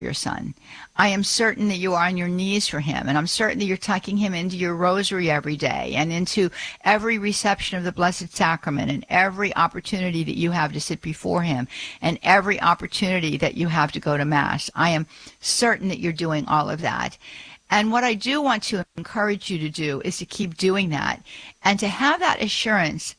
your son. I am certain that you are on your knees for him, and I'm certain that you're tucking him into your rosary every day and into every reception of the Blessed Sacrament and every opportunity that you have to sit before him and every opportunity that you have to go to Mass. I am certain that you're doing all of that. And what I do want to encourage you to do is to keep doing that and to have that assurance,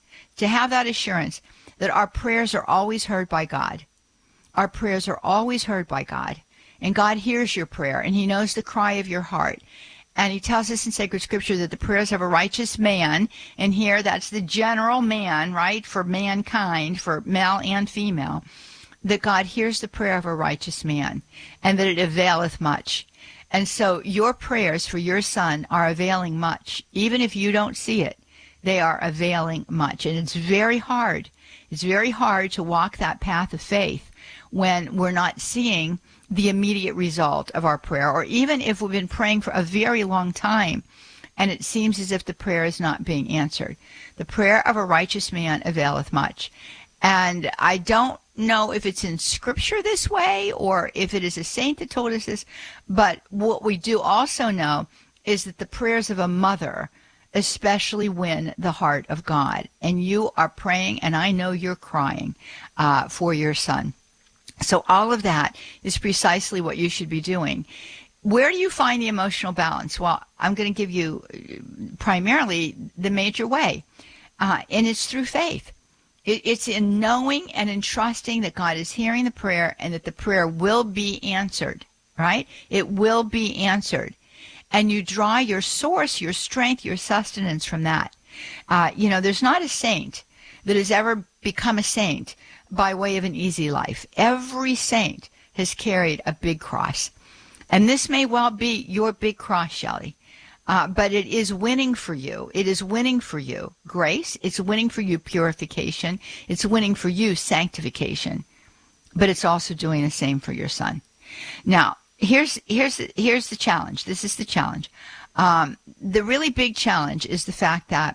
that our prayers are always heard by God. Our prayers are always heard by God. And God hears your prayer, and he knows the cry of your heart. And he tells us in sacred scripture that the prayers of a righteous man, and here that's the general man, right, for mankind, for male and female, that God hears the prayer of a righteous man, and that it availeth much. And so your prayers for your son are availing much. Even if you don't see it, they are availing much. And it's very hard. It's very hard to walk that path of faith when we're not seeing the immediate result of our prayer, or even if we've been praying for a very long time and it seems as if the prayer is not being answered. The prayer of a righteous man availeth much. And I don't know if it's in Scripture this way or if it is a saint that told us this, but what we do also know is that the prayers of a mother especially win the heart of God. And you are praying, and I know you're crying for your son. So all of that is precisely what you should be doing. Where do you find the emotional balance? Well, I'm going to give you primarily the major way, and it's through faith. It's in knowing and in trusting that God is hearing the prayer and that the prayer will be answered, right? It will be answered. And you draw your source, your strength, your sustenance from that. There's not a saint that has ever become a saint by way of an easy life. Every saint has carried a big cross. And this may well be your big cross, Shelley. But it is winning for you. It is winning for you grace. It's winning for you purification. It's winning for you sanctification. But it's also doing the same for your son. Now, here's the challenge. This is the challenge. The really big challenge is the fact that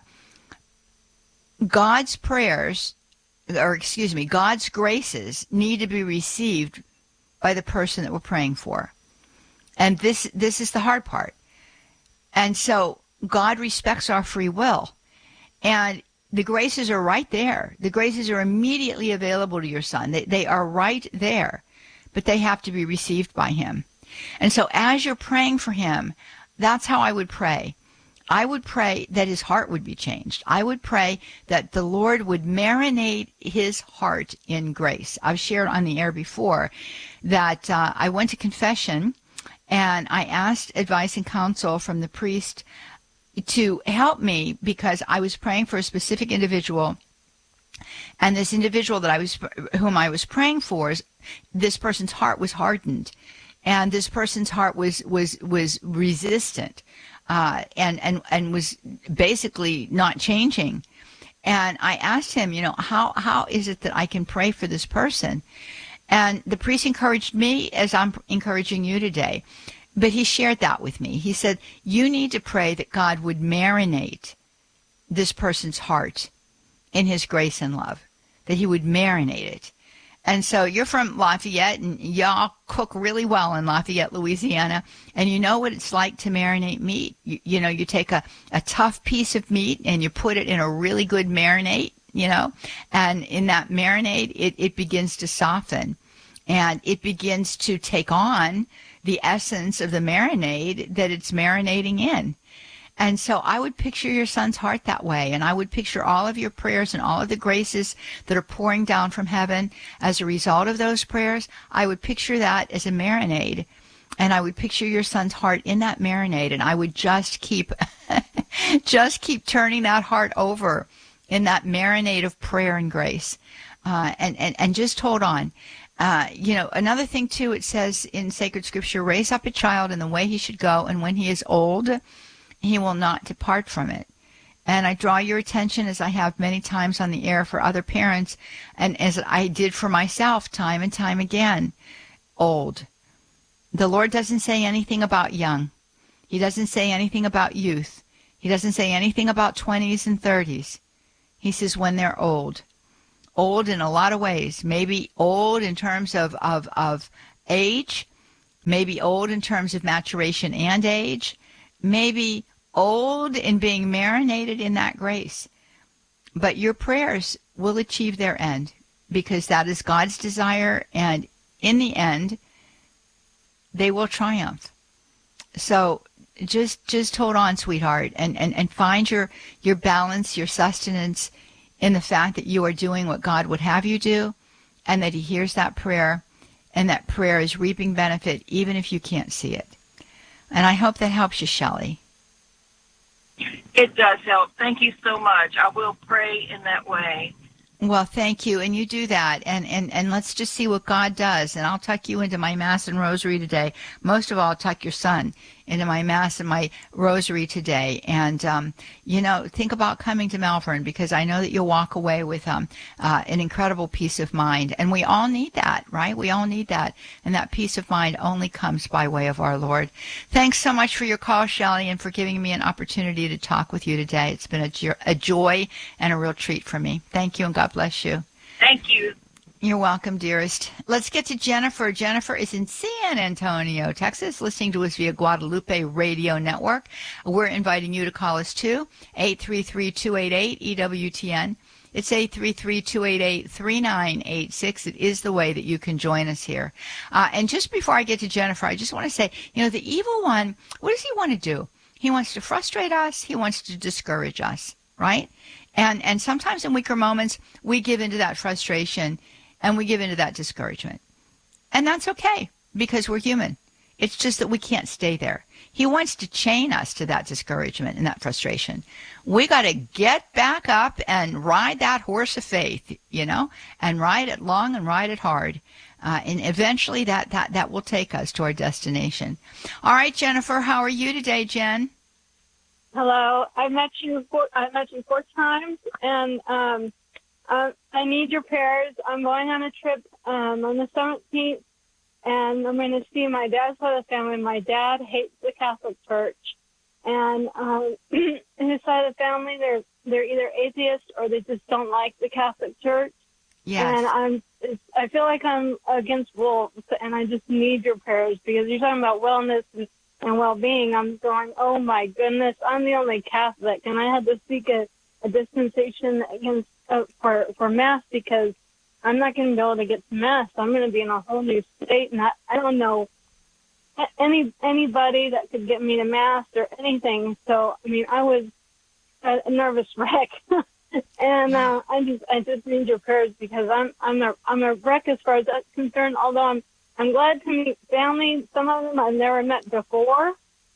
God's graces need to be received by the person that we're praying for. And this is the hard part. And so God respects our free will. And the graces are right there. The graces are immediately available to your son. They are right there. But they have to be received by him. And so as you're praying for him, that's how I would pray. I would pray that his heart would be changed. I would pray that the Lord would marinate his heart in grace. I've shared on the air before that I went to confession and I asked advice and counsel from the priest to help me because I was praying for a specific individual. And this individual whom I was praying for, this person's heart was hardened. And this person's heart was resistant. And was basically not changing. And I asked him, how is it that I can pray for this person? And the priest encouraged me as I'm encouraging you today. But he shared that with me. He said, you need to pray that God would marinate this person's heart in his grace and love, that he would marinate it. And so you're from Lafayette, and y'all cook really well in Lafayette, Louisiana, and you know what it's like to marinate meat. You take a tough piece of meat and you put it in a really good marinade, and in that marinade, it begins to soften, and it begins to take on the essence of the marinade that it's marinating in. And so I would picture your son's heart that way, and I would picture all of your prayers and all of the graces that are pouring down from heaven as a result of those prayers. I would picture that as a marinade, and I would picture your son's heart in that marinade, and I would just keep turning that heart over in that marinade of prayer and grace, and just hold on. Another thing too, it says in sacred scripture, raise up a child in the way he should go, and when he is old, he will not depart from it. And I draw your attention, as I have many times on the air for other parents, and as I did for myself time and time again, old. The Lord doesn't say anything about young. He doesn't say anything about youth. He doesn't say anything about 20s and 30s. He says when they're old. Old in a lot of ways. Maybe old in terms of age, maybe old in terms of maturation and age, maybe old in being marinated in that grace. But your prayers will achieve their end because that is God's desire, and in the end, they will triumph. So just hold on, sweetheart, and find your balance, your sustenance in the fact that you are doing what God would have you do, and that he hears that prayer, and that prayer is reaping benefit even if you can't see it. And I hope that helps you, Shelley. It does help. Thank you so much. I will pray in that way. Well, thank you. And you do that. And let's just see what God does. And I'll tuck you into my Mass and Rosary today. Most of all, I'll tuck your son into my Mass and my Rosary today. And, think about coming to Malvern, because I know that you'll walk away with an incredible peace of mind. And we all need that, right? We all need that. And that peace of mind only comes by way of our Lord. Thanks so much for your call, Shelley, and for giving me an opportunity to talk with you today. It's been a joy and a real treat for me. Thank you, and God bless you. Thank you. You're welcome, dearest. Let's get to Jennifer. Jennifer is in San Antonio, Texas, listening to us via Guadalupe Radio Network. We're inviting you to call us too, 833-288-EWTN. It's 833-288-3986. It is the way that you can join us here. And just before I get to Jennifer, I just want to say, the evil one, what does he want to do? He wants to frustrate us. He wants to discourage us, right? And sometimes in weaker moments, we give into that frustration and we give into that discouragement. And that's okay, because we're human. It's just that we can't stay there. He wants to chain us to that discouragement and that frustration. We got to get back up and ride that horse of faith, and ride it long and ride it hard. And eventually that will take us to our destination. All right, Jennifer, how are you today, Jen? Hello. I met you 4 times, and I need your prayers. I'm going on a trip on the 17th, and I'm going to see my dad's side of the family. My dad hates the Catholic Church, and his side of the family, they're either atheists or they just don't like the Catholic Church. Yes. And I feel like I'm against wolves, and I just need your prayers, because you're talking about wellness and well-being. I'm going, oh my goodness, I'm the only Catholic, and I had to seek a dispensation against for Mass, because I'm not going to be able to get to Mass. I'm going to be in a whole new state, and I don't know anybody that could get me to Mass or anything. So, I was a nervous wreck, and I just need your prayers, because I'm a wreck as far as that's concerned. Although I'm glad to meet family. Some of them I've never met before,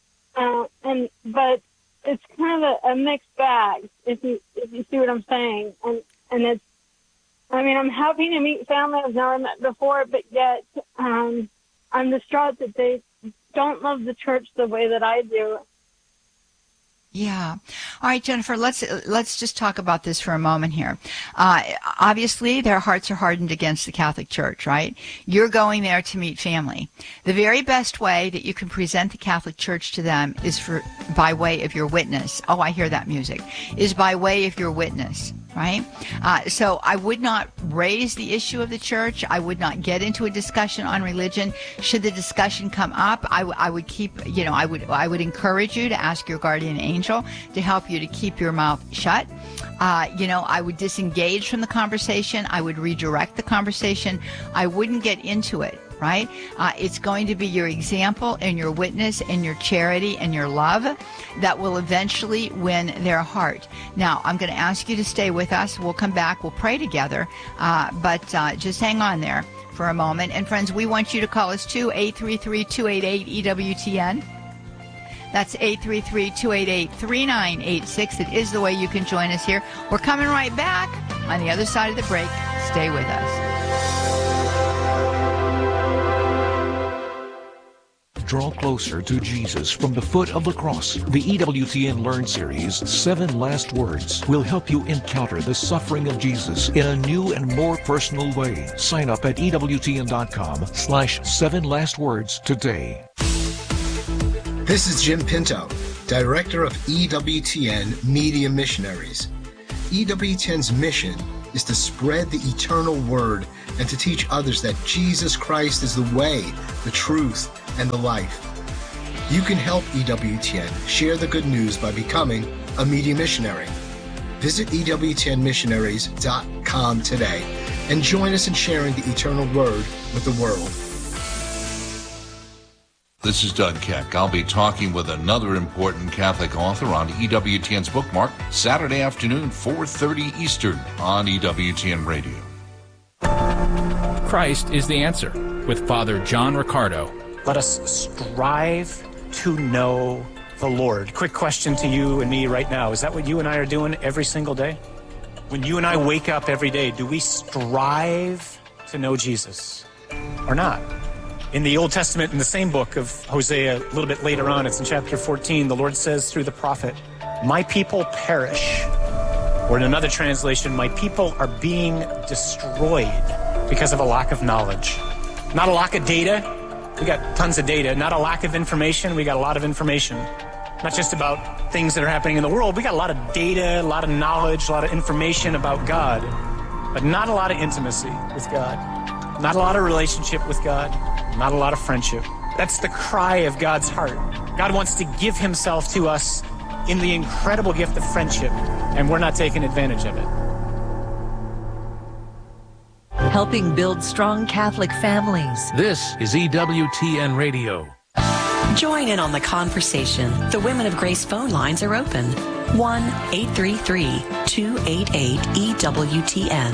but it's kind of a mixed bag, if you see what I'm saying. And it's, I'm happy to meet family I've never met before, but yet I'm distraught that they don't love the church the way that I do. Yeah. All right, Jennifer, let's just talk about this for a moment here. Obviously, their hearts are hardened against the Catholic Church, right? You're going there to meet family. The very best way that you can present the Catholic Church to them is by way of your witness. Oh, I hear that music. Is by way of your witness, right? So I would not raise the issue of the church. I would not get into a discussion on religion. Should the discussion come up, I would keep, I would encourage you to ask your guardian angel to help you to keep your mouth shut. I would disengage from the conversation. I would redirect the conversation. I wouldn't get into it, right? It's going to be your example and your witness and your charity and your love that will eventually win their heart. Now, I'm going to ask you to stay with us. We'll come back. We'll pray together. But just hang on there for a moment. And friends, we want you to call us too, 833-288-EWTN. That's 833-288-3986. It is the way you can join us here. We're coming right back on the other side of the break. Stay with us. Draw closer to Jesus from the foot of the cross. The EWTN Learn Series, 7 Last Words, will help you encounter the suffering of Jesus in a new and more personal way. Sign up at EWTN.com/7lastwords today. This is Jim Pinto, Director of EWTN Media Missionaries. EWTN's mission is to spread the eternal word and to teach others that Jesus Christ is the way, the truth, and the life. You can help EWTN share the good news by becoming a media missionary. Visit EWTNmissionaries.com today and join us in sharing the eternal word with the world. This is Doug Keck. I'll be talking with another important Catholic author on EWTN's Bookmark Saturday afternoon, 4:30 Eastern on EWTN Radio. Christ is the answer with Father John Riccardo. Let us strive to know the Lord. Quick question to you and me right now. Is that what you and I are doing every single day? When you and I wake up every day, do we strive to know Jesus or not? In the Old Testament, in the same book of Hosea, a little bit later on, it's in chapter 14, the Lord says through the prophet, "My people perish." Or in another translation, "My people are being destroyed because of a lack of knowledge." Not a lack of data. We got tons of data. Not a lack of information. We got a lot of information. Not just about things that are happening in the world. We got a lot of data, a lot of knowledge, a lot of information about God, but not a lot of intimacy with God. Not a lot of relationship with God. Not a lot of friendship. That's the cry of God's heart. God wants to give himself to us in the incredible gift of friendship, and we're not taking advantage of it. Helping build strong Catholic families. This is EWTN Radio. Join in on the conversation. The Women of Grace phone lines are open. 1-833-288-EWTN.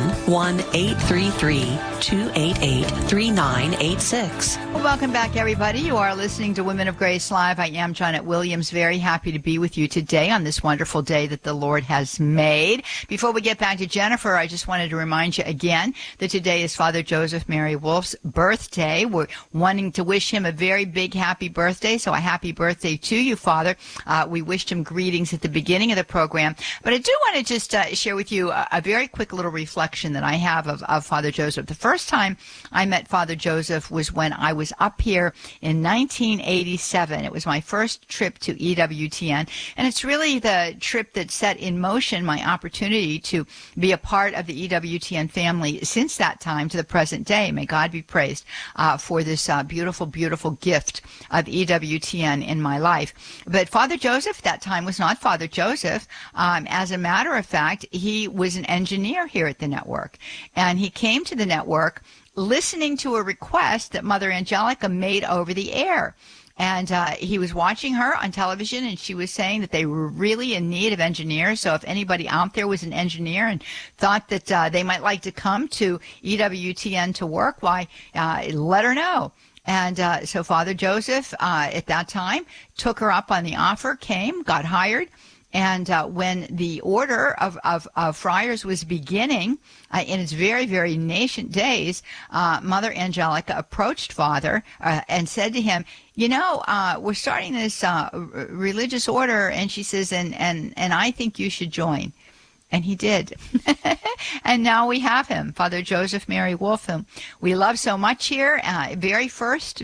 1-833-288-3986. Well, welcome back, everybody. You are listening to Women of Grace Live. I am Janet Williams. Very happy to be with you today on this wonderful day that the Lord has made. Before we get back to Jennifer, I just wanted to remind you again that today is Father Joseph Mary Wolf's birthday. We're wanting to wish him a very big happy birthday, so a happy birthday to you, Father. We wished him greetings at the beginning of the program, but I do want to just share with you a very quick little reflection that I have of Father Joseph. The first time I met Father Joseph was when I was up here in 1987. It was my first trip to EWTN, and it's really the trip that set in motion my opportunity to be a part of the EWTN family since that time to the present day. May God be praised for this beautiful, beautiful gift of EWTN in my life. But Father Joseph, that time, was not Father Joseph. As a matter of fact, he was an engineer here at the network, and he came to the network listening to a request that Mother Angelica made over the air. And he was watching her on television, and she was saying that they were really in need of engineers. So if anybody out there was an engineer and thought that they might like to come to EWTN to work, why, let her know. And so Father Joseph, at that time, took her up on the offer, came, got hired. And when the order of friars was beginning in its very, very nascent days, Mother Angelica approached Father and said to him, "You know, we're starting this religious order," and she says, and I think you should join. And he did. And now we have him, Father Joseph Mary Wolf, whom we love so much here, very first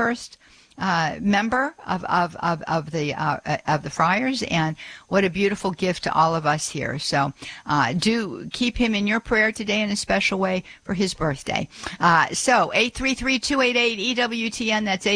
member of the friars, and what a beautiful gift to all of us here. So do keep him in your prayer today in a special way for his birthday. So 833-288-EWTN, that's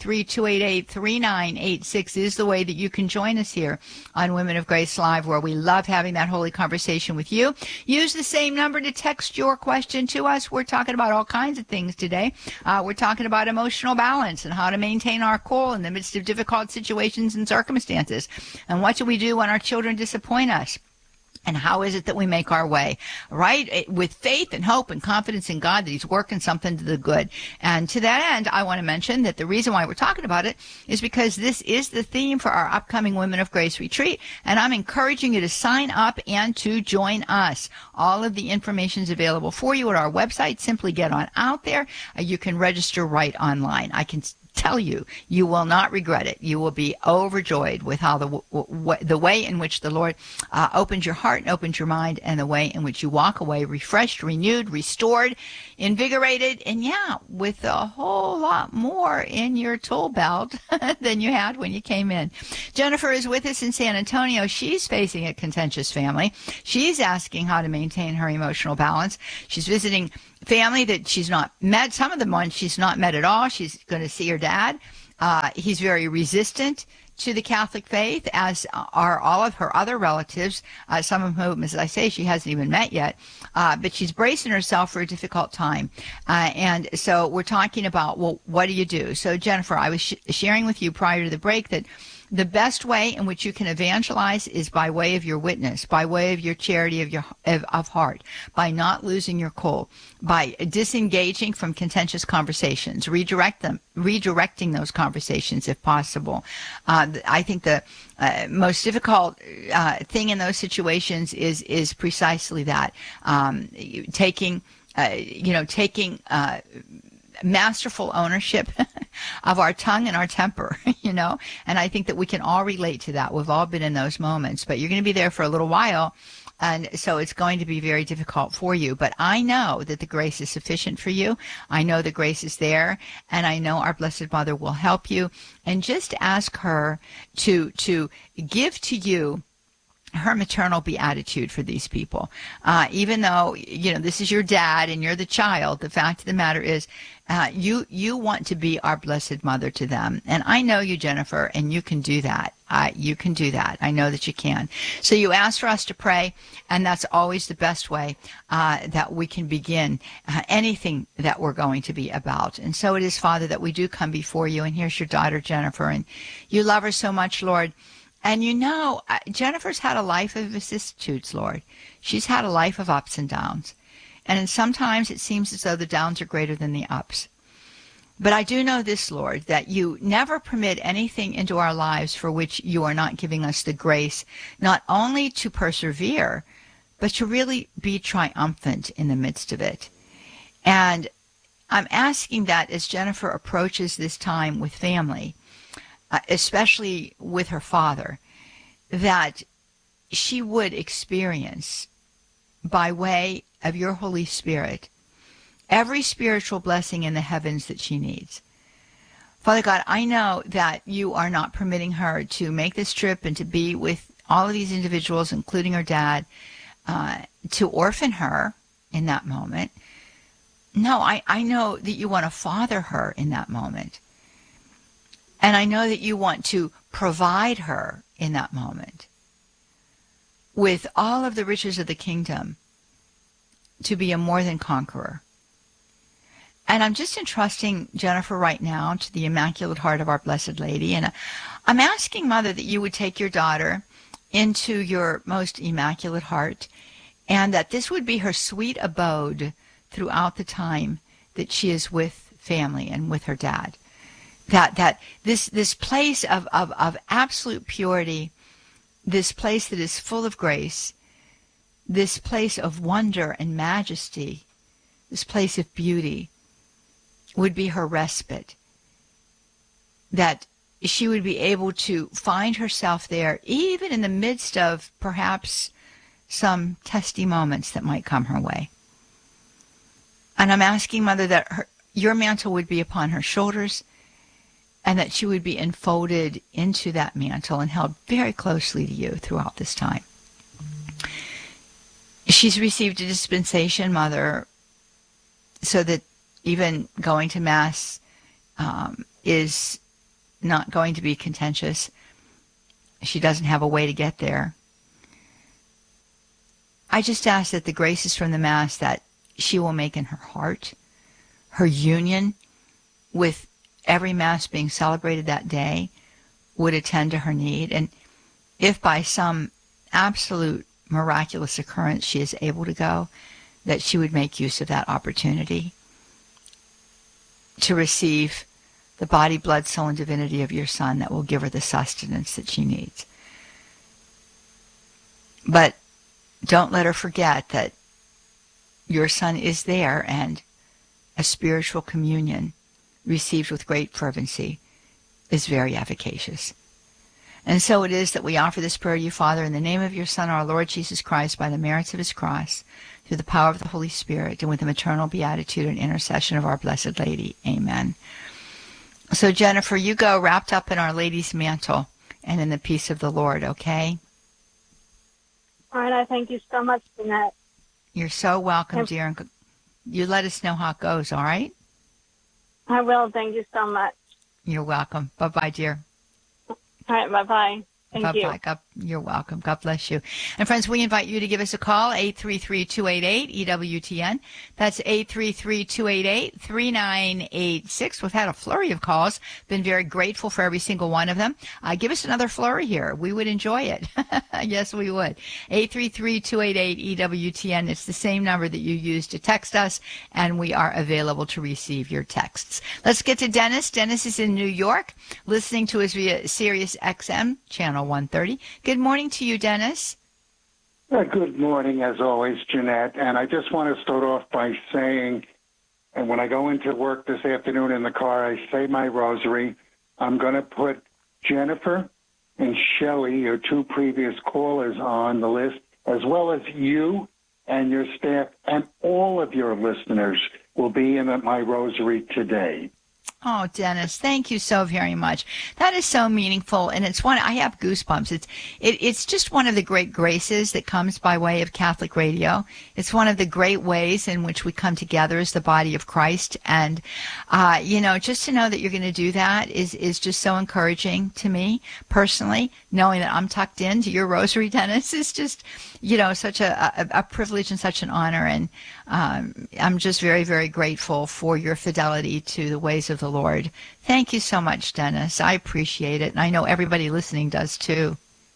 833-288-3986 is the way that you can join us here on Women of Grace Live, where we love having that holy conversation with you. Use the same number to text your question to us. We're talking about all kinds of things today. We're talking about emotional balance and how to maintain our cool in the midst of difficult situations and circumstances. And what do we do when our children disappoint us? And how is it that we make our way, right? With faith and hope and confidence in God that he's working something to the good. And to that end, I want to mention that the reason why we're talking about it is because this is the theme for our upcoming Women of Grace retreat. And I'm encouraging you to sign up and to join us. All of the information is available for you at our website. Simply get on out there. You can register right online. I can tell you, you will not regret it. You will be overjoyed with how the way in which the Lord opens your heart and opens your mind, and the way in which you walk away refreshed, renewed, restored, invigorated, and with a whole lot more in your tool belt than you had when you came in. Jennifer is with us in San Antonio. She's facing a contentious family. She's asking how to maintain her emotional balance. She's visiting family that she's not met. Some of the ones she's not met at all. She's going to see her dad. He's very resistant to the Catholic faith, as are all of her other relatives, some of whom, as I say, she hasn't even met yet. But she's bracing herself for a difficult time. And so we're talking about, well, what do you do? So, Jennifer, I was sharing with you prior to the break that the best way in which you can evangelize is by way of your witness, by way of your charity of heart, by not losing your cool, by disengaging from contentious conversations, redirecting those conversations if possible. I think the most difficult thing in those situations is precisely that, taking masterful ownership of our tongue and our temper, and I think that we can all relate to that. We've all been in those moments, but you're going to be there for a little while, and so it's going to be very difficult for you. But I know that the grace is sufficient for you. I know the grace is there, and I know our Blessed Mother will help you. And just ask her to give to you her maternal beatitude for these people. Even though, this is your dad and you're the child, the fact of the matter is you want to be our Blessed Mother to them. And I know you, Jennifer, and you can do that. You can do that. I know that you can. So you asked for us to pray, and that's always the best way that we can begin anything that we're going to be about. And so it is, Father, that we do come before you, and here's your daughter, Jennifer, and you love her so much, Lord. And Jennifer's had a life of vicissitudes, Lord. She's had a life of ups and downs. And sometimes it seems as though the downs are greater than the ups. But I do know this, Lord, that you never permit anything into our lives for which you are not giving us the grace, not only to persevere, but to really be triumphant in the midst of it. And I'm asking that as Jennifer approaches this time with family, especially with her father, that she would experience, by way of your Holy Spirit, every spiritual blessing in the heavens that she needs. Father God, I know that you are not permitting her to make this trip and to be with all of these individuals, including her dad, to orphan her in that moment. No, I know that you want to father her in that moment. And I know that you want to provide her in that moment with all of the riches of the kingdom to be a more than conqueror. And I'm just entrusting Jennifer right now to the Immaculate Heart of our Blessed Lady. And I'm asking, Mother, that you would take your daughter into your most Immaculate Heart, and that this would be her sweet abode throughout the time that she is with family and with her dad. That this place of absolute purity, this place that is full of grace, this place of wonder and majesty, this place of beauty, would be her respite. That she would be able to find herself there, even in the midst of perhaps some testy moments that might come her way. And I'm asking, Mother, that your mantle would be upon her shoulders, and that she would be enfolded into that mantle and held very closely to you throughout this time. She's received a dispensation, Mother, so that even going to Mass is not going to be contentious. She doesn't have a way to get there. I just ask that the graces from the Mass that she will make in her heart, her union with every Mass being celebrated that day, would attend to her need. And if by some absolute miraculous occurrence she is able to go, that she would make use of that opportunity to receive the body, blood, soul, and divinity of your Son that will give her the sustenance that she needs. But don't let her forget that your Son is there, and a spiritual communion received with great fervency, is very efficacious. And so it is that we offer this prayer to you, Father, in the name of your Son, our Lord Jesus Christ, by the merits of his cross, through the power of the Holy Spirit, and with the maternal beatitude and intercession of our Blessed Lady. Amen. So, Jennifer, you go wrapped up in Our Lady's mantle and in the peace of the Lord, okay? All right, I thank you so much, Jeanette. You're so welcome, dear. And you let us know how it goes, all right? I will. Thank you so much. You're welcome. Bye-bye, dear. All right, bye-bye. Thank you. Bye-bye. You're welcome. God bless you. And friends, we invite you to give us a call, 833-288-EWTN. That's 833-288-3986. We've had a flurry of calls. Been very grateful for every single one of them. Give us another flurry here. We would enjoy it. Yes, we would. 833-288-EWTN. It's the same number that you use to text us, and we are available to receive your texts. Let's get to Dennis. Dennis is in New York, listening to us via Sirius XM, channel 130. Good morning to you, Dennis. Good morning, as always, Jeanette. And I just want to start off by saying, and when I go into work this afternoon in the car, I say my rosary. I'm going to put Jennifer and Shelley, your two previous callers, on the list, as well as you and your staff, and all of your listeners will be in my rosary today. Oh, Dennis, thank you so very much. That is so meaningful, and it's one, I have goosebumps. It's just one of the great graces that comes by way of Catholic radio. It's one of the great ways in which we come together as the body of Christ, and just to know that you're going to do that is just so encouraging to me personally. Knowing that I'm tucked into your rosary, Dennis, is just such a privilege and such an honor, and I'm just very, very grateful for your fidelity to the ways of the Lord. Thank you so much, Dennis. I appreciate it, and I know everybody listening does too.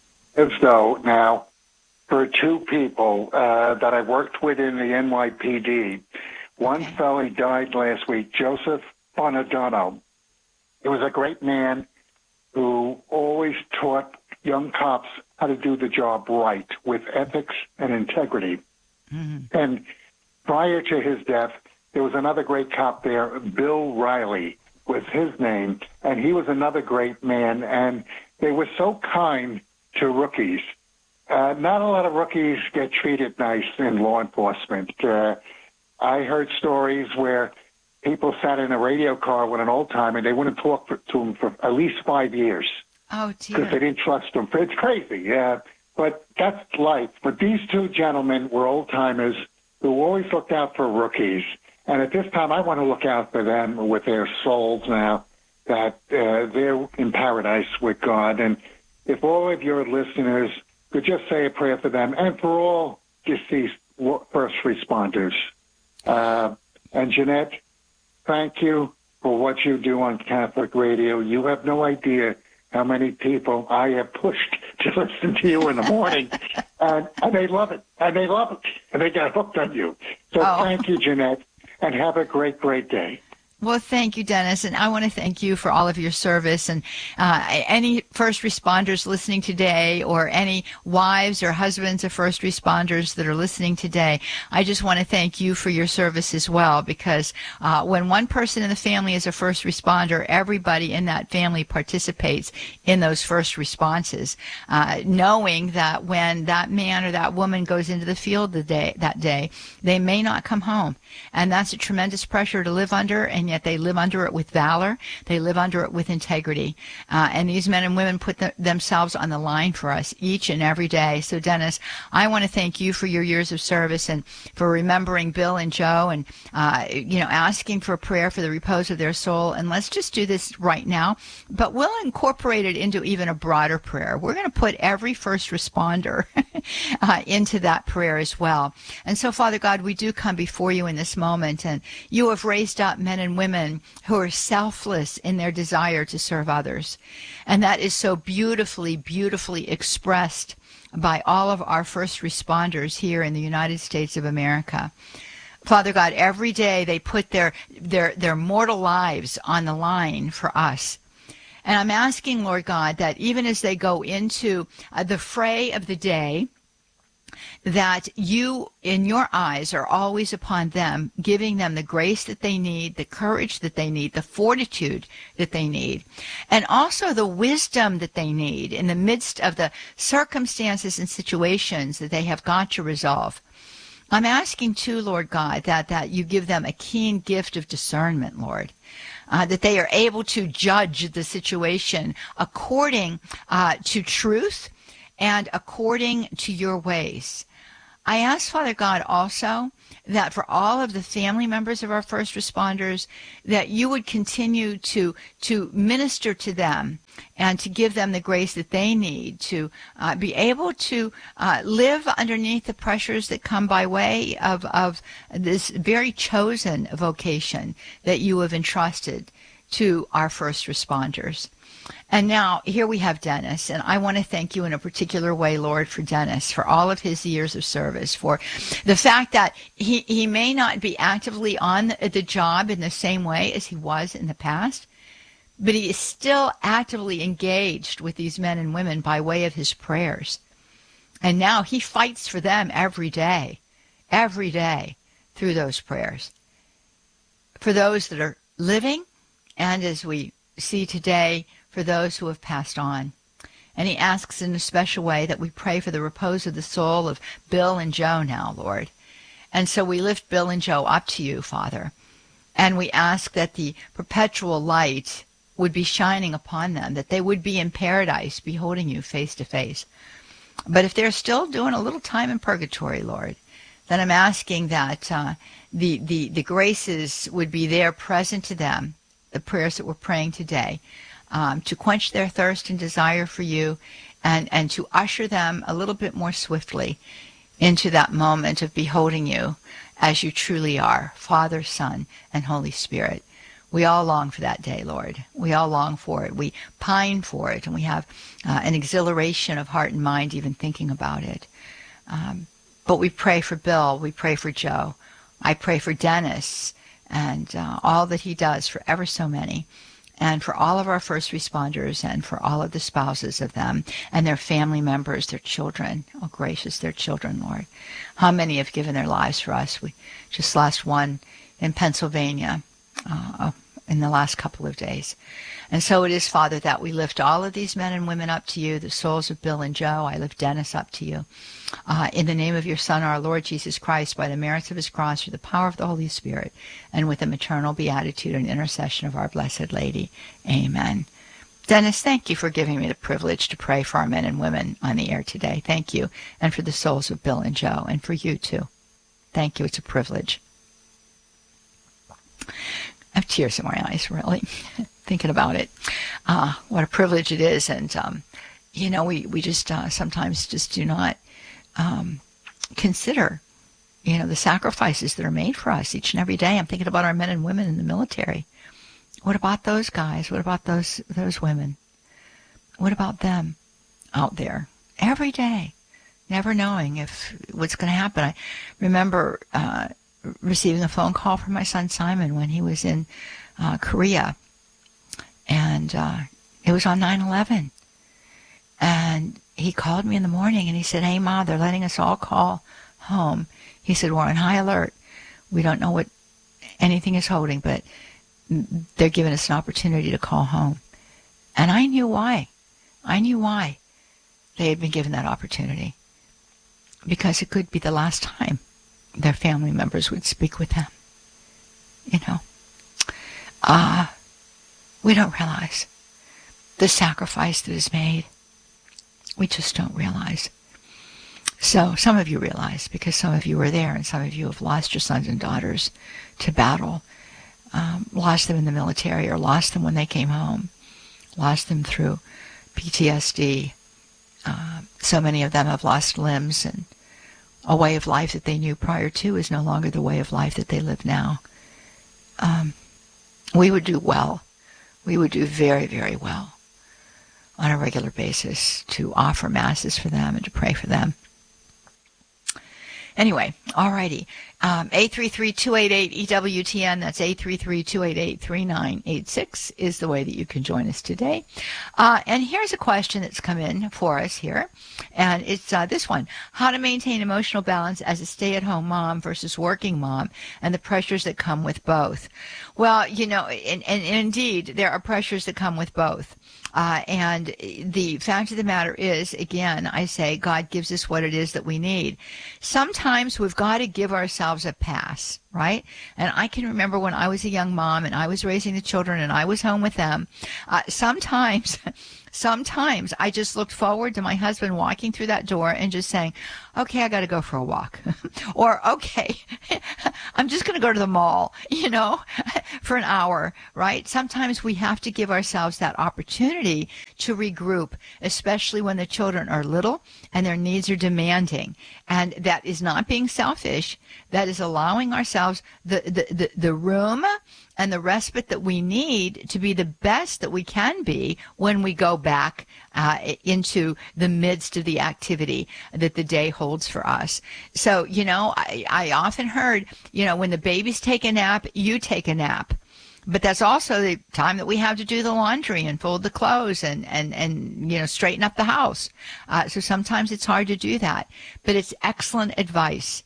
So now, for two people that I worked with in the NYPD, one fellow died last week, Joseph Bonadonna. He was a great man who always taught young cops how to do the job right with ethics and integrity. Mm-hmm. And prior to his death, there was another great cop there, Bill Riley was his name, and he was another great man, and they were so kind to rookies. Not a lot of rookies get treated nice in law enforcement. I heard stories where people sat in a radio car with an old-timer, and they wouldn't talk to him for at least 5 years. Oh, dear. Because they didn't trust him. It's crazy, yeah. But that's life. But these two gentlemen were old-timers who always looked out for rookies. And at this time, I want to look out for them with their souls now, that they're in paradise with God. And if all of your listeners could just say a prayer for them and for all deceased first responders. And Jeanette, thank you for what you do on Catholic radio. You have no idea how many people I have pushed to listen to you in the morning, and they love it, and they love it, and they got hooked on you. So Thank you, Jeanette, and have a great, great day. Well, thank you, Dennis, and I want to thank you for all of your service, and any first responders listening today, or any wives or husbands of first responders that are listening today. I just want to thank you for your service as well, because when one person in the family is a first responder, everybody in that family participates in those first responses, knowing that when that man or that woman goes into the field that day, they may not come home, and that's a tremendous pressure to live under, and yet they live under it with valor. They live under it with integrity. And these men and women put themselves on the line for us each and every day. So, Dennis, I want to thank you for your years of service and for remembering Bill and Joe and, asking for a prayer for the repose of their soul. And let's just do this right now. But we'll incorporate it into even a broader prayer. We're going to put every first responder into that prayer as well. And so, Father God, we do come before you in this moment, and you have raised up men and women who are selfless in their desire to serve others. And that is so beautifully, beautifully expressed by all of our first responders here in the United States of America. Father God, every day they put their mortal lives on the line for us. And I'm asking, Lord God, that even as they go into the fray of the day, that you, in your eyes, are always upon them, giving them the grace that they need, the courage that they need, the fortitude that they need, and also the wisdom that they need in the midst of the circumstances and situations that they have got to resolve. I'm asking too, Lord God, that you give them a keen gift of discernment, Lord, that they are able to judge the situation according to truth and according to your ways. I ask, Father God, also that for all of the family members of our first responders, that you would continue to minister to them and to give them the grace that they need to be able to live underneath the pressures that come by way of this very chosen vocation that you have entrusted to our first responders. And now, here we have Dennis, and I want to thank you in a particular way, Lord, for Dennis, for all of his years of service, for the fact that he may not be actively on the job in the same way as he was in the past, but he is still actively engaged with these men and women by way of his prayers. And now he fights for them every day through those prayers. For those that are living, and as we see today, for those who have passed on. And he asks in a special way that we pray for the repose of the soul of Bill and Joe now, Lord. And so we lift Bill and Joe up to you, Father. And we ask that the perpetual light would be shining upon them, that they would be in paradise, beholding you face to face. But if they're still doing a little time in purgatory, Lord, then I'm asking that the graces would be there present to them, the prayers that we're praying today, to quench their thirst and desire for you, and to usher them a little bit more swiftly into that moment of beholding you as you truly are, Father, Son, and Holy Spirit. We all long for that day, Lord. We all long for it. We pine for it, and we have an exhilaration of heart and mind even thinking about it. But we pray for Bill. We pray for Joe. I pray for Dennis and all that he does for ever so many, and for all of our first responders, and for all of the spouses of them and their family members, their children. Oh, gracious, their children, Lord. How many have given their lives for us? We just lost one in Pennsylvania in the last couple of days. And so it is, Father, that we lift all of these men and women up to you, the souls of Bill and Joe. I lift Dennis up to you. In the name of your Son, our Lord Jesus Christ, by the merits of his cross, through the power of the Holy Spirit, and with the maternal beatitude and intercession of our Blessed Lady. Amen. Dennis, thank you for giving me the privilege to pray for our men and women on the air today. Thank you. And for the souls of Bill and Joe, and for you too. Thank you. It's a privilege. I have tears in my eyes, really, thinking about it. What a privilege it is. And, we just sometimes just do not consider, the sacrifices that are made for us each and every day. I'm thinking about our men and women in the military. What about those guys? What about those women? What about them out there every day, never knowing if what's going to happen? I remember receiving a phone call from my son Simon when he was in Korea, and it was on 9/11. And he called me in the morning and he said, "Hey, Ma, they're letting us all call home." He said, "We're on high alert. We don't know what anything is holding, but they're giving us an opportunity to call home." And I knew why. I knew why they had been given that opportunity. Because it could be the last time their family members would speak with them. We don't realize the sacrifice that is made. We just don't realize. So some of you realize, because some of you were there, and some of you have lost your sons and daughters to battle, lost them in the military, or lost them when they came home, lost them through PTSD. So many of them have lost limbs, and a way of life that they knew prior to is no longer the way of life that they live now. We would do well. We would do very, very well on a regular basis to offer masses for them and to pray for them. Anyway, alrighty. 833-288-EWTN, that's 833-288-3986 is the way that you can join us today. And here's a question that's come in for us here, and it's this one: how to maintain emotional balance as a stay-at-home mom versus working mom, and the pressures that come with both. Well, and indeed, there are pressures that come with both. And the fact of the matter is, again, I say God gives us what it is that we need. Sometimes we've got to give ourselves a pass, right? And I can remember when I was a young mom and I was raising the children and I was home with them, sometimes I just looked forward to my husband walking through that door and just saying, okay, I got to go for a walk. Or, okay, I'm just going to go to the mall, for an hour, right? Sometimes we have to give ourselves that opportunity to regroup, especially when the children are little and their needs are demanding. And that is not being selfish. That is allowing ourselves the room and the respite that we need to be the best that we can be when we go back into the midst of the activity that the day holds for us. So, I often heard, when the babies take a nap, you take a nap. But that's also the time that we have to do the laundry and fold the clothes and straighten up the house. So sometimes it's hard to do that. But it's excellent advice,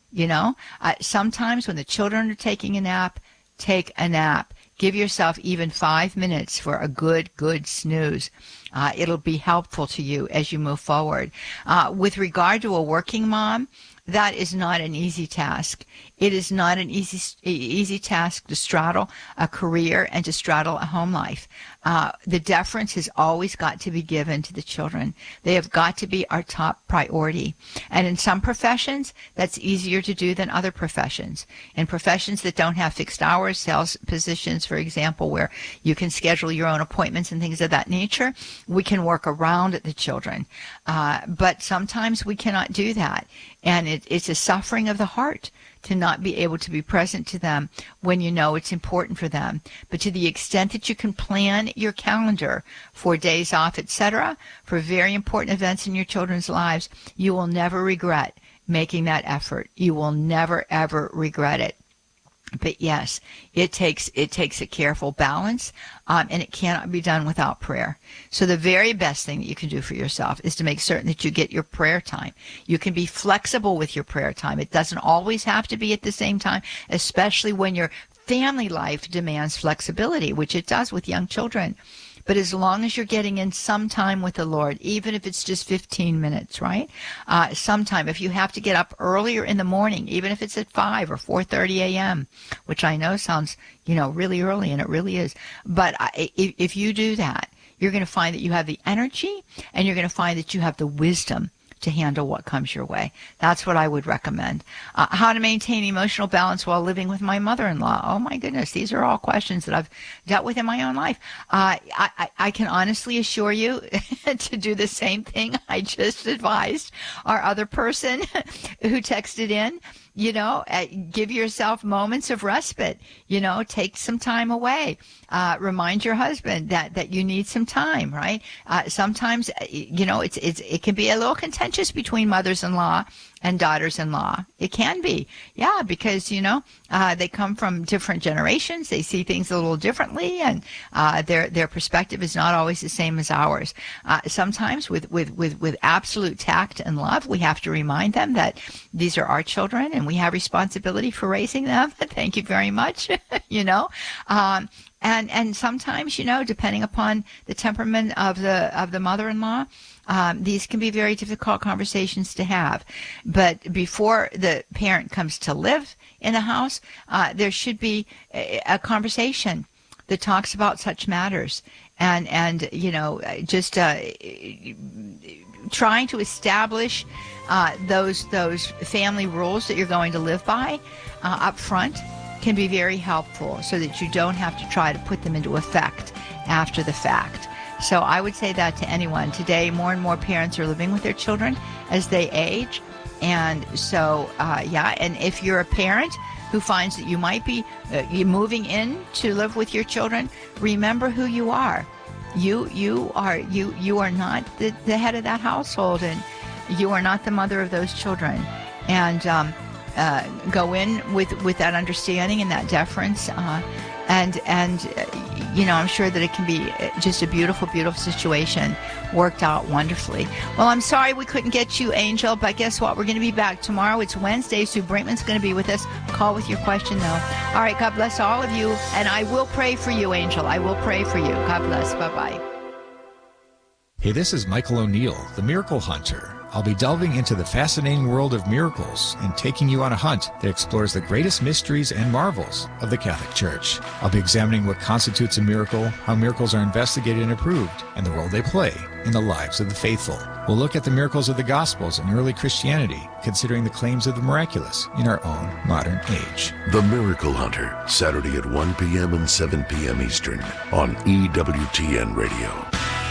Sometimes when the children are taking a nap, take a nap. Give yourself even 5 minutes for a good snooze. It'll be helpful to you as you move forward. With regard to a working mom, that is not an easy task. It is not an easy task to straddle a career and to straddle a home life. The deference has always got to be given to the children. They have got to be our top priority. And in some professions, that's easier to do than other professions. In professions that don't have fixed hours, sales positions, for example, where you can schedule your own appointments and things of that nature, we can work around the children. But sometimes we cannot do that. And it's a suffering of the heart to not be able to be present to them when it's important for them. But to the extent that you can plan your calendar for days off, etc., for very important events in your children's lives, you will never regret making that effort. You will never, ever regret it. But yes, it takes a careful balance, and it cannot be done without prayer. So the very best thing that you can do for yourself is to make certain that you get your prayer time. You can be flexible with your prayer time. It doesn't always have to be at the same time, especially when your family life demands flexibility, which it does with young children. But as long as you're getting in some time with the Lord, even if it's just 15 minutes, right? Sometime, if you have to get up earlier in the morning, even if it's at 5 or 4:30 a.m., which I know sounds, really early, and it really is. But if you do that, you're going to find that you have the energy, and you're going to find that you have the wisdom to handle what comes your way. That's what I would recommend. How to maintain emotional balance while living with my mother-in-law. Oh my goodness, these are all questions that I've dealt with in my own life. I can honestly assure you to do the same thing I just advised our other person who texted in. Give yourself moments of respite, take some time away. Remind your husband that you need some time, right? Sometimes, it can be a little contentious between mothers-in-law and daughters-in-law. It can be, yeah, because, they come from different generations. They see things a little differently, and their perspective is not always the same as ours. Sometimes with absolute tact and love, we have to remind them that these are our children and we have responsibility for raising them. Thank you very much, And sometimes, depending upon the temperament of the mother-in-law, these can be very difficult conversations to have. But before the parent comes to live in the house, there should be a conversation that talks about such matters, and just trying to establish those family rules that you're going to live by up front can be very helpful, so that you don't have to try to put them into effect after the fact. So I would say that to anyone. Today, more and more parents are living with their children as they age. And so, and if you're a parent who finds that you might be moving in to live with your children, remember who you are. You are not the head of that household, and you are not the mother of those children. And go in with that understanding and that deference, and I'm sure that it can be just a beautiful, beautiful situation worked out wonderfully. Well, I'm sorry we couldn't get you, Angel, but guess what? We're going to be back tomorrow. It's Wednesday. Sue Brinkman's going to be with us. Call with your question, though. All right, God bless all of you, and I will pray for you, Angel. I will pray for you. God bless. Bye-bye. Hey, this is Michael O'Neill, the Miracle Hunter. I'll be delving into the fascinating world of miracles and taking you on a hunt that explores the greatest mysteries and marvels of the Catholic Church. I'll be examining what constitutes a miracle, how miracles are investigated and approved, and the role they play in the lives of the faithful. We'll look at the miracles of the Gospels and early Christianity, considering the claims of the miraculous in our own modern age. The Miracle Hunter, Saturday at 1 p.m. and 7 p.m. Eastern on EWTN Radio.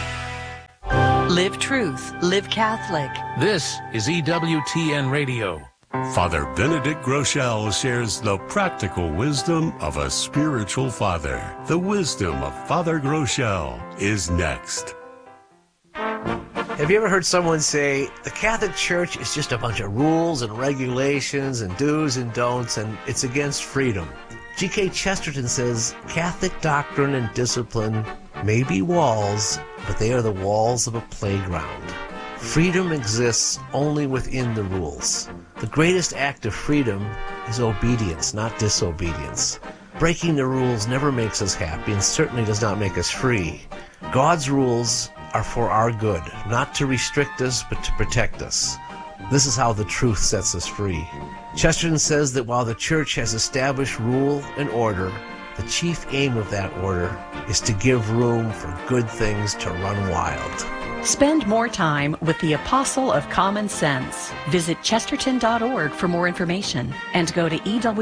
Live truth. Live Catholic. This is EWTN Radio. Father Benedict Groeschel shares the practical wisdom of a spiritual father. The wisdom of Father Groeschel is next. Have you ever heard someone say, the Catholic Church is just a bunch of rules and regulations and do's and don'ts, and it's against freedom? G.K. Chesterton says, Catholic doctrine and discipline may be walls, but they are the walls of a playground. Freedom exists only within the rules. The greatest act of freedom is obedience, not disobedience. Breaking the rules never makes us happy and certainly does not make us free. God's rules are for our good, not to restrict us, but to protect us. This is how the truth sets us free. Chesterton says that while the Church has established rule and order, the chief aim of that order is to give room for good things to run wild. Spend more time with the Apostle of Common Sense. Visit chesterton.org for more information and go to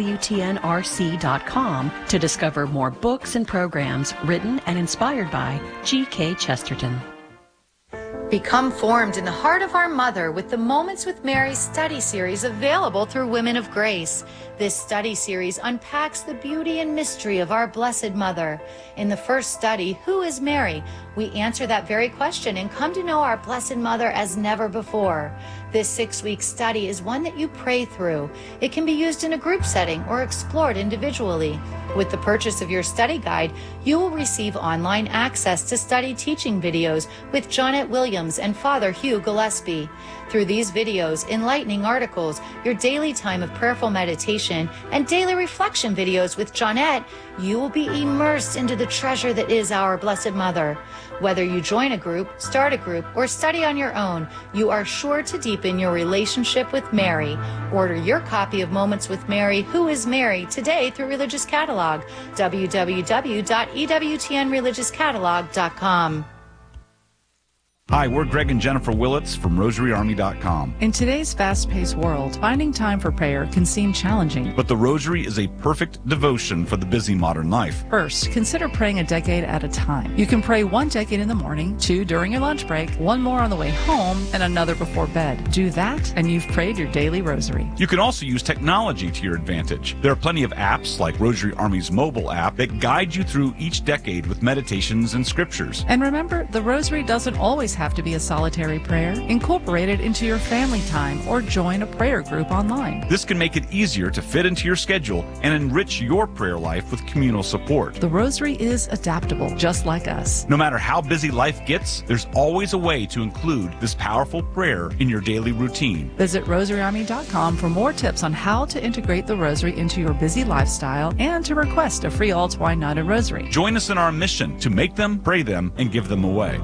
EWTNRC.com to discover more books and programs written and inspired by G.K. Chesterton. Become formed in the heart of our Mother with the Moments with Mary study series available through Women of Grace. This study series unpacks the beauty and mystery of our Blessed Mother. In the first study, Who is Mary? We answer that very question and come to know our Blessed Mother as never before. This 6-week study is one that you pray through. It can be used in a group setting or explored individually. With the purchase of your study guide, you will receive online access to study teaching videos with Jonette Williams and Father Hugh Gillespie. Through these videos, enlightening articles, your daily time of prayerful meditation, and daily reflection videos with Jonette, you will be immersed into the treasure that is our Blessed Mother. Whether you join a group, start a group, or study on your own, you are sure to deepen your relationship with Mary. Order your copy of Moments with Mary, Who is Mary, today through Religious Catalog, www.ewtnreligiouscatalog.com. Hi, we're Greg and Jennifer Willits from RosaryArmy.com. In today's fast-paced world, finding time for prayer can seem challenging. But the Rosary is a perfect devotion for the busy modern life. First, consider praying a decade at a time. You can pray 1 decade in the morning, 2 during your lunch break, 1 more on the way home, and another before bed. Do that, and you've prayed your daily rosary. You can also use technology to your advantage. There are plenty of apps, like Rosary Army's mobile app, that guide you through each decade with meditations and scriptures. And remember, the rosary doesn't always have to be a solitary prayer. Incorporate it into your family time or join a prayer group online. This can make it easier to fit into your schedule and enrich your prayer life with communal support. The rosary is adaptable, just like us. No matter how busy life gets, there's always a way to include this powerful prayer in your daily routine. Visit RosaryArmy.com for more tips on how to integrate the rosary into your busy lifestyle and to request a free All Twine Night and Rosary. Join us in our mission to make them, pray them, and give them away.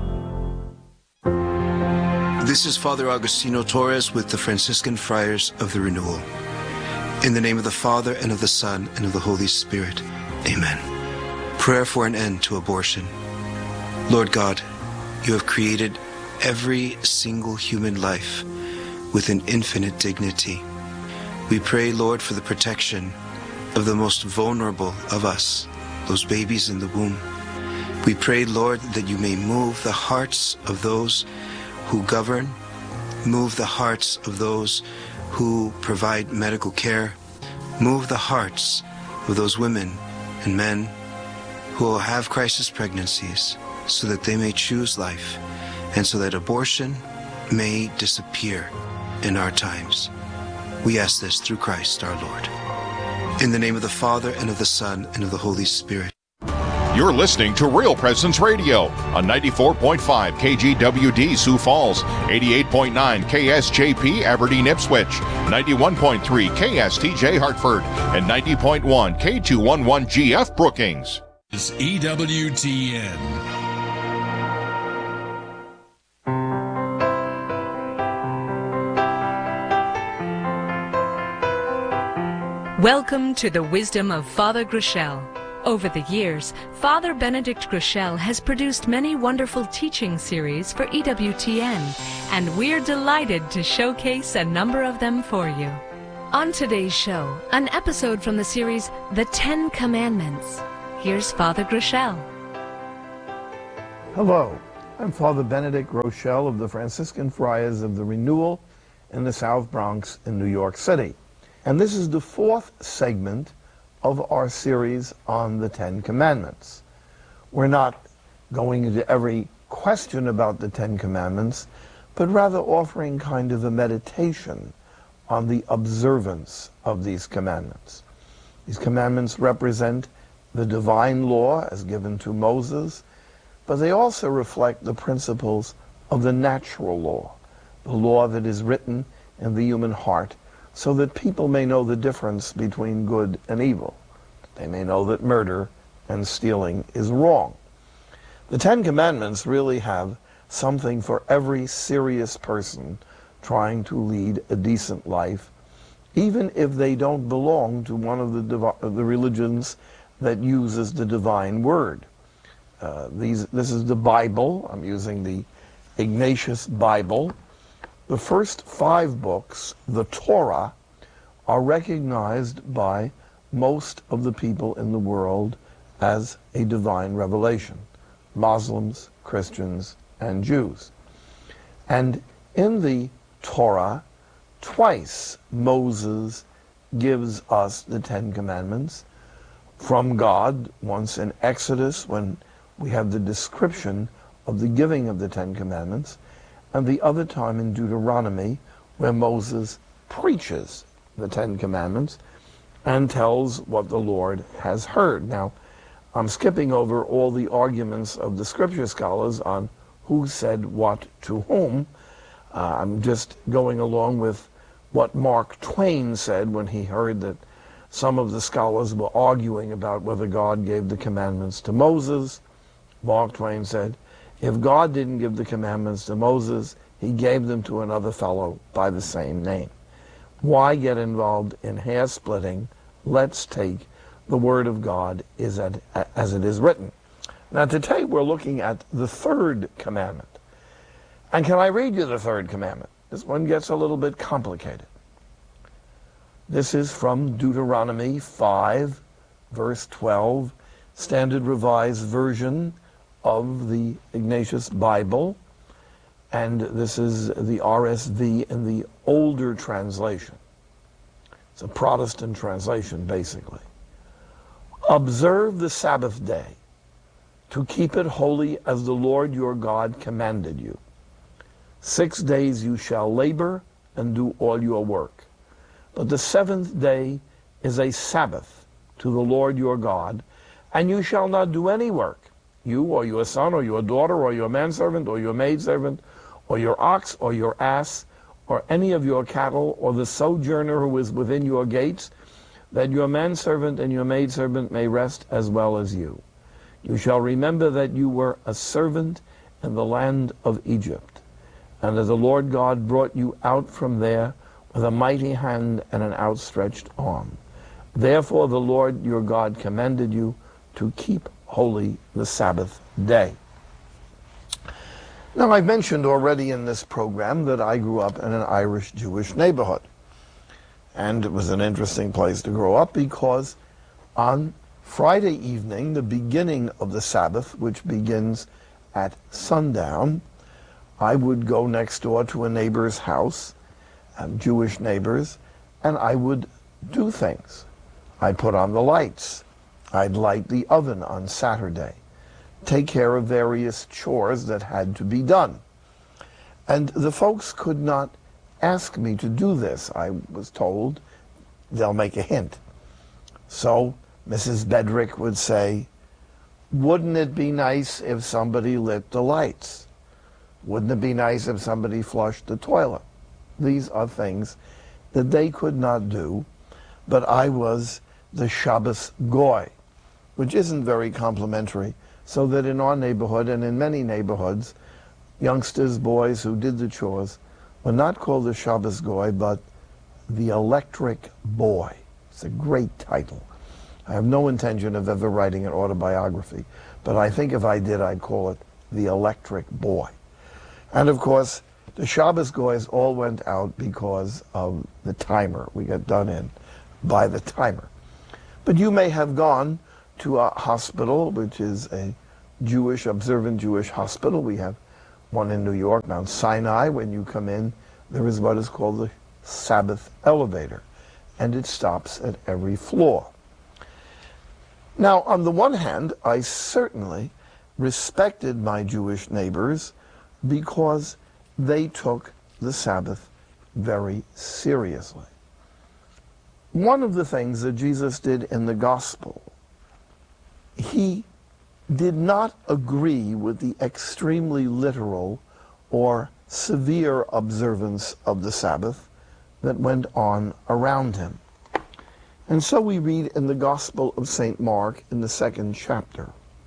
This is Father Agustino Torres with the Franciscan Friars of the Renewal. In the name of the Father, and of the Son, and of the Holy Spirit. Amen. Prayer for an end to abortion. Lord God, you have created every single human life with an infinite dignity. We pray, Lord, for the protection of the most vulnerable of us, those babies in the womb. We pray, Lord, that you may move the hearts of those who govern, move the hearts of those who provide medical care, move the hearts of those women and men who will have crisis pregnancies so that they may choose life and so that abortion may disappear in our times. We ask this through Christ our Lord. In the name of the Father, and of the Son, and of the Holy Spirit. You're listening to Real Presence Radio on 94.5 KGWD Sioux Falls, 88.9 KSJP Aberdeen Ipswich, 91.3 KSTJ Hartford, and 90.1 K211GF Brookings. Is EWTN. Welcome to the wisdom of Father Groeschel. Over the years, Father Benedict Groeschel has produced many wonderful teaching series for EWTN, and we're delighted to showcase a number of them for you. On today's show, an episode from the series The 10 Commandments. Here's Father Groeschel. Hello, I'm Father Benedict Groeschel of the Franciscan Friars of the Renewal in the South Bronx in New York City. And this is the fourth segment of our series on the 10 Commandments. We're not going into every question about the 10 Commandments, but rather offering kind of a meditation on the observance of these commandments. These commandments represent the divine law as given to Moses, but they also reflect the principles of the natural law, the law that is written in the human heart, so that people may know the difference between good and evil. They may know that murder and stealing is wrong. The 10 Commandments really have something for every serious person trying to lead a decent life, even if they don't belong to one of the religions that uses the divine word. This is the Bible. I'm using the Ignatius Bible. The first 5 books, the Torah, are recognized by most of the people in the world as a divine revelation. Muslims, Christians, and Jews. And in the Torah, twice Moses gives us the 10 Commandments from God, once in Exodus when we have the description of the giving of the 10 Commandments, and the other time in Deuteronomy, where Moses preaches the 10 Commandments and tells what the Lord has heard. Now, I'm skipping over all the arguments of the scripture scholars on who said what to whom. I'm just going along with what Mark Twain said when he heard that some of the scholars were arguing about whether God gave the commandments to Moses. Mark Twain said, if God didn't give the commandments to Moses, he gave them to another fellow by the same name. Why get involved in hair splitting? Let's take the word of God as it is written. Now today we're looking at the third commandment. And can I read you the third commandment? This one gets a little bit complicated. This is from Deuteronomy 5, verse 12, Standard Revised Version of the Ignatius Bible, and this is the RSV in the older translation. It's a Protestant translation, basically. Observe the Sabbath day, to keep it holy as the Lord your God commanded you. 6 days you shall labor and do all your work. But the 7th day is a Sabbath to the Lord your God, and you shall not do any work, you or your son or your daughter or your manservant or your maidservant or your ox or your ass or any of your cattle or the sojourner who is within your gates, that your manservant and your maidservant may rest as well as you. You shall remember that you were a servant in the land of Egypt, and that the Lord God brought you out from there with a mighty hand and an outstretched arm. Therefore the Lord your God commanded you to keep holy the Sabbath day. Now, I've mentioned already in this program that I grew up in an Irish Jewish neighborhood. And it was an interesting place to grow up because on Friday evening, the beginning of the Sabbath, which begins at sundown, I would go next door to a neighbor's house, Jewish neighbors, and I would do things. I'd put on the lights. I'd light the oven on Saturday, take care of various chores that had to be done. And the folks could not ask me to do this. I was told they'll make a hint. So Mrs. Bedrick would say, wouldn't it be nice if somebody lit the lights? Wouldn't it be nice if somebody flushed the toilet? These are things that they could not do, but I was the Shabbos Goy, which isn't very complimentary, so that in our neighborhood and in many neighborhoods, youngsters, boys who did the chores were not called the Shabbos Goy, but the Electric Boy. It's a great title. I have no intention of ever writing an autobiography, but I think if I did, I'd call it the Electric Boy. And of course, the Shabbos Goys all went out because of the timer. We got done in by the timer. But you may have gone to a hospital, which is a Jewish, observant Jewish hospital. We have one in New York, Mount Sinai. When you come in, there is what is called the Sabbath elevator, and it stops at every floor. Now, on the one hand, I certainly respected my Jewish neighbors because they took the Sabbath very seriously. One of the things that Jesus did in the gospel, he did not agree with the extremely literal or severe observance of the Sabbath that went on around him. And so we read in the Gospel of St. Mark in the 2nd chapter.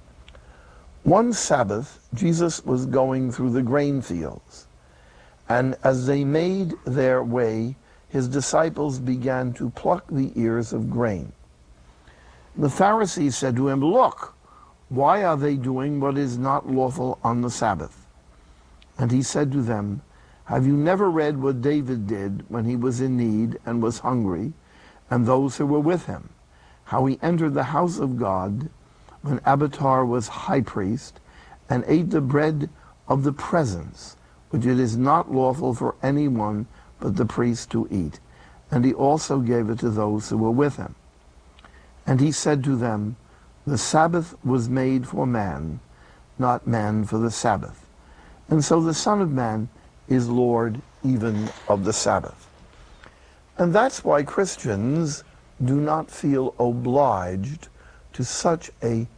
One Sabbath, Jesus was going through the grain fields, and as they made their way, his disciples began to pluck the ears of grain. The Pharisees said to him, "Look, why are they doing what is not lawful on the Sabbath?" And he said to them, "Have you never read what David did when he was in need and was hungry, and those who were with him, how he entered the house of God when Abiathar was high priest, and ate the bread of the presence, which it is not lawful for anyone but the priest to eat, and he also gave it to those who were with him. And he said to them, the Sabbath was made for man, not man for the Sabbath. And so the Son of Man is Lord even of the Sabbath." And that's why Christians do not feel obliged to such a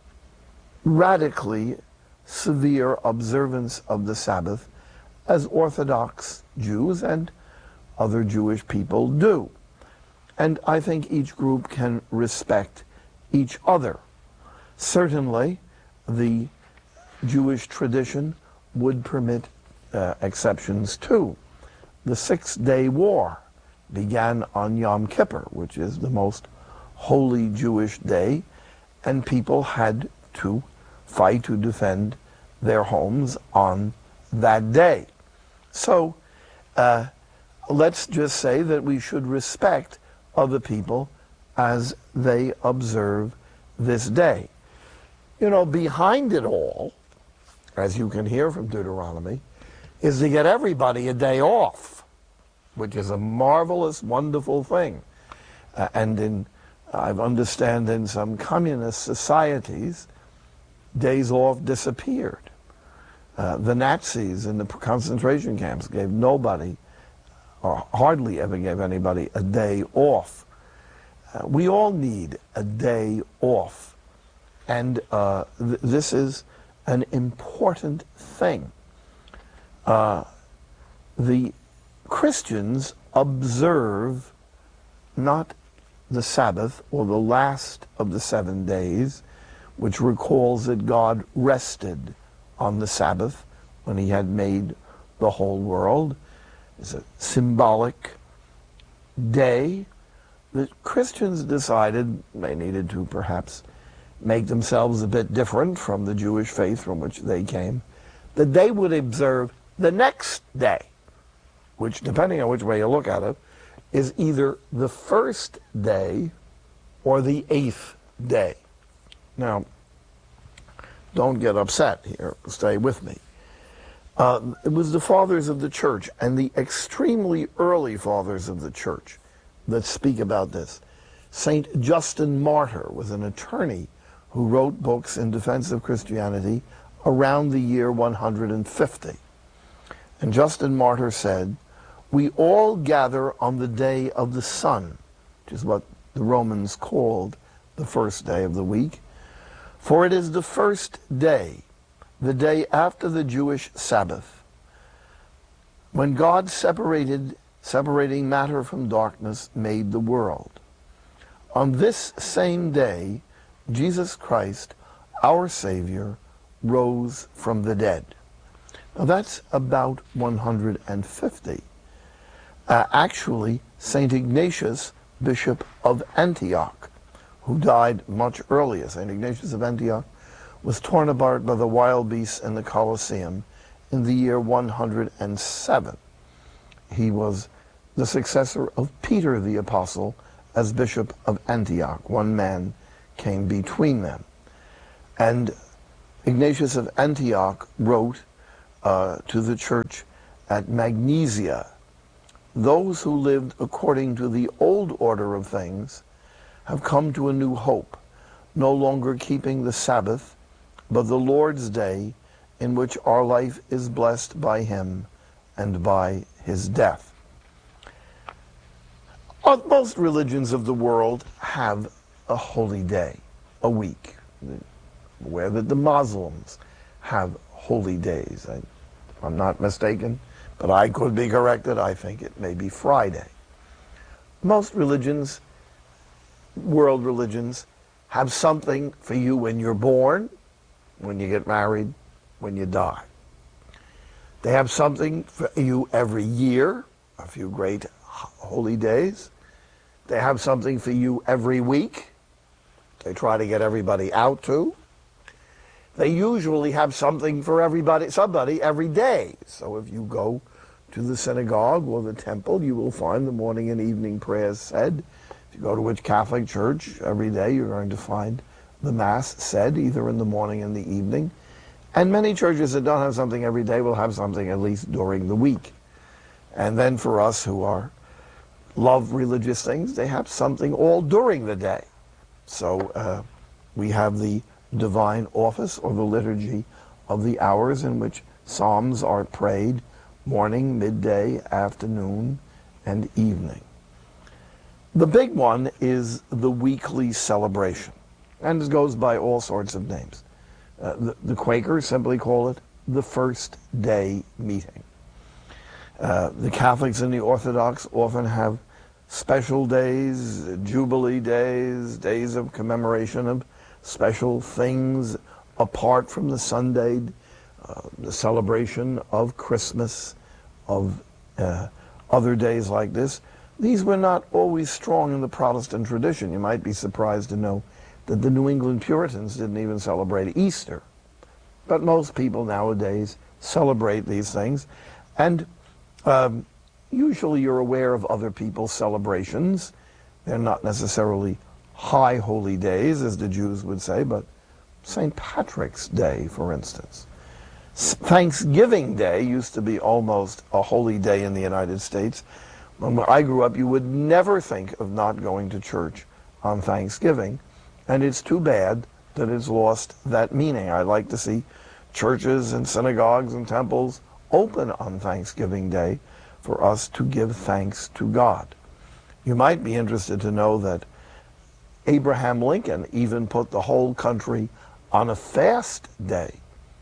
radically severe observance of the Sabbath as Orthodox Jews and other Jewish people do. And I think each group can respect each other. Certainly, the Jewish tradition would permit exceptions too. The Six-Day War began on Yom Kippur, which is the most holy Jewish day, and people had to fight to defend their homes on that day. So let's just say that we should respect other people as they observe this day. You know, behind it all, as you can hear from Deuteronomy, is to get everybody a day off, which is a marvelous, wonderful thing. And I understand in some communist societies, days off disappeared. The Nazis in the concentration camps gave nobody, or hardly ever gave anybody, a day off. We all need a day off. And this is an important thing. The Christians observe not the Sabbath or the last of the 7 days, which recalls that God rested on the Sabbath when he had made the whole world. It's a symbolic day. The Christians decided they needed to perhaps make themselves a bit different from the Jewish faith from which they came, that they would observe the next day, which, depending on which way you look at it, is either the first day or the 8th day. Now, don't get upset here. Stay with me. It was the fathers of the church and the extremely early fathers of the church that speak about this. Saint Justin Martyr was an attorney who wrote books in defense of Christianity around the year 150. And Justin Martyr said, we all gather on the day of the sun, which is what the Romans called the first day of the week. For it is the first day, the day after the Jewish Sabbath, when God separating matter from darkness, made the world. On this same day, Jesus Christ, our Savior, rose from the dead. Now that's about 150. Actually, St. Ignatius, Bishop of Antioch, who died much earlier, St. Ignatius of Antioch, was torn apart by the wild beasts in the Colosseum in the year 107. He was the successor of Peter the Apostle as Bishop of Antioch. One man came between them. And Ignatius of Antioch wrote to the church at Magnesia, "Those who lived according to the old order of things have come to a new hope, no longer keeping the Sabbath, but the Lord's day, in which our life is blessed by him and by his death." Most religions of the world have a holy day, a week. Where the Muslims have holy days. If I'm not mistaken, but I could be corrected, I think it may be Friday. Most religions, world religions, have something for you when you're born, when you get married, when you die. They have something for you every year, a few great holy days. They have something for you every week. They try to get everybody out to. They usually have something for somebody every day. So if you go to the synagogue or the temple, you will find the morning and evening prayers said. If you go to a Catholic church, every day you're going to find the Mass said, either in the morning and the evening. And many churches that don't have something every day will have something at least during the week. And then for us who love religious things, they have something all during the day. So we have the divine office or the liturgy of the hours in which psalms are prayed morning, midday, afternoon, and evening. The big one is the weekly celebration, and it goes by all sorts of names. The Quakers simply call it the first day meeting. The Catholics and the Orthodox often have special days, jubilee days, days of commemoration of special things apart from the Sunday, the celebration of Christmas, of other days like this. These were not always strong in the Protestant tradition. You might be surprised to know that the New England Puritans didn't even celebrate Easter. But most people nowadays celebrate these things. And usually you're aware of other people's celebrations. They're not necessarily high holy days, as the Jews would say, but St. Patrick's Day, for instance. Thanksgiving Day used to be almost a holy day in the United States. When I grew up, you would never think of not going to church on Thanksgiving, and it's too bad that it's lost that meaning. I'd like to see churches and synagogues and temples open on Thanksgiving Day for us to give thanks to God. You might be interested to know that Abraham Lincoln even put the whole country on a fast day,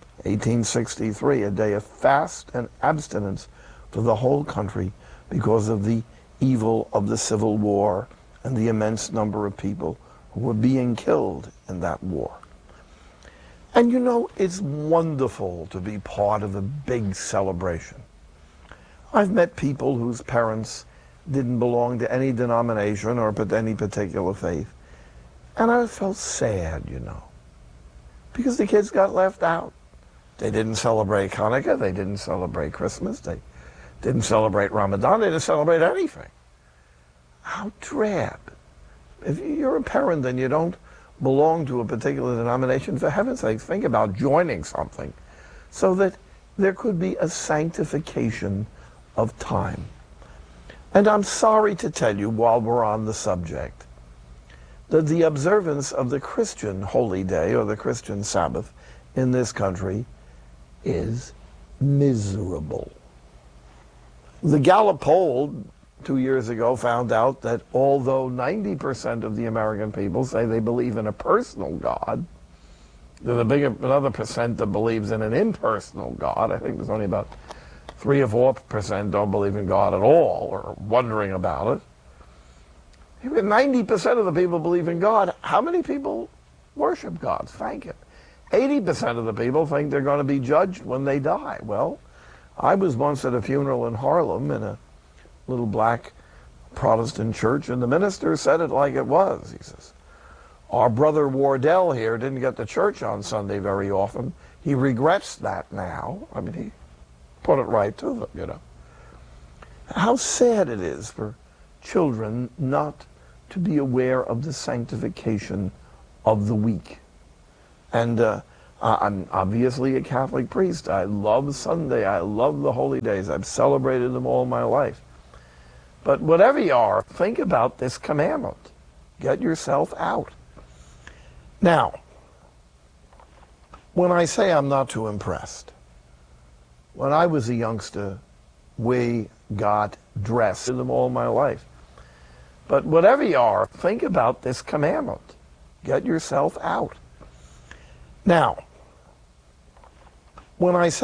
1863, a day of fast and abstinence for the whole country because of the evil of the Civil War and the immense number of people who were being killed in that war. And you know, it's wonderful to be part of a big celebration. I've met people whose parents didn't belong to any denomination or any particular faith, and I felt sad, you know, because the kids got left out. They didn't celebrate Hanukkah, they didn't celebrate Christmas, they didn't celebrate Ramadan, they didn't celebrate anything. How drab. If you're a parent and you don't belong to a particular denomination, for heaven's sake, think about joining something so that there could be a sanctification of time. And I'm sorry to tell you, while we're on the subject, that the observance of the Christian holy day or the Christian Sabbath in this country is miserable. The Gallup poll 2 years ago found out that although 90% of the American people say they believe in a personal God, there's another percent that believes in an impersonal God. I think there's only about 3 or 4% don't believe in God at all or wondering about it. If 90% of the people believe in God, how many people worship God? Thank you. 80% of the people think they're going to be judged when they die. Well, I was once at a funeral in Harlem in a little black Protestant church, and the minister said it like it was. He says, our brother Wardell here didn't get to church on Sunday very often. He regrets that now. I mean, he put it right to them, you know. How sad it is for children not to be aware of the sanctification of the week. And I'm obviously a Catholic priest. I love Sunday. I love the holy days. I've celebrated them all my life. But whatever you are, think about this commandment. Get yourself out. Now, when I say I'm not too impressed, when I was a youngster, we got dressed in them all my life. But whatever you are, think about this commandment. Get yourself out. Now, when I say